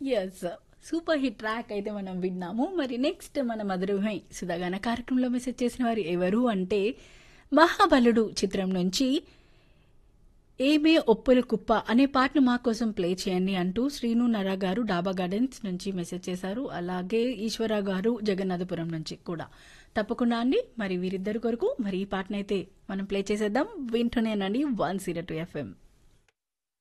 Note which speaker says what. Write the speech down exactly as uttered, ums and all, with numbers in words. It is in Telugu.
Speaker 1: యెస్. సూపర్ హిట్ ట్రాక్ అయితే మనం విన్నాము. మరి నెక్స్ట్ మన మధురమై సుధాగాన కార్యక్రమంలో మెసేజ్ చేసిన వారు ఎవరు అంటే 'మహాబలుడు' చిత్రం నుంచి 'ఏమే ఒప్పుల కుప్ప' అనే పాటను మా కోసం ప్లే చేయండి అంటూ శ్రీను నరా గారు డాబా గార్డెన్స్ నుంచి మెసేజ్ చేశారు. అలాగే ఈశ్వర గారు జగన్నాథపురం నుంచి కూడా. తప్పకుండా అండి. మరి వీరిద్దరి కొరకు మరి ఈ పాటనైతే మనం ప్లే చేసేద్దాం. వింటూనేనండి వన్ జీరో టూ ఎఫ్ఎం.